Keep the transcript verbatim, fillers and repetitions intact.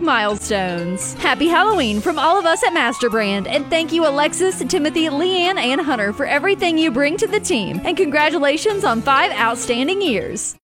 milestones. Happy Halloween from all of us at Masterbrand, and thank you Alexis, Timothy, Leanne, and Hunter for everything you bring to the team, and congratulations on five outstanding years.